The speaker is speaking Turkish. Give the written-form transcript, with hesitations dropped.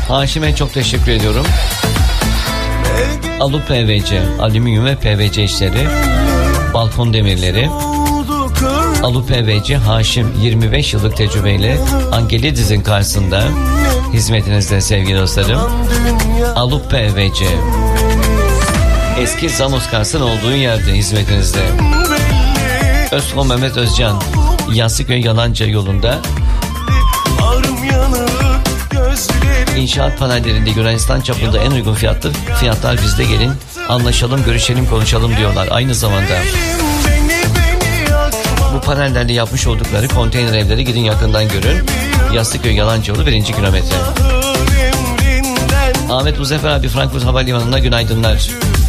Haşim'e çok teşekkür ediyorum. Alu PVC, alüminyum ve PVC işleri, balkon demirleri. Alu PVC Haşim 25 yıllık tecrübeyle Angelidis'in karşısında hizmetinizde sevgili dostlarım. Alu PVC eski Zanos Kars'ın olduğu yerde hizmetinizde. Özko Mehmet Özcan Yassıköy Yalanca yolunda İnşaat panellerinde Yunanistan çapında en uygun fiyatlar bizde, gelin anlaşalım, görüşelim, konuşalım diyorlar. Aynı zamanda bu panellerle yapmış oldukları konteyner evleri gidin yakından görün. Yassıköy Yalanca yolu 1. kilometre. Ahmet Muzaffer abi Frankfurt Havalimanı'na günaydınlar.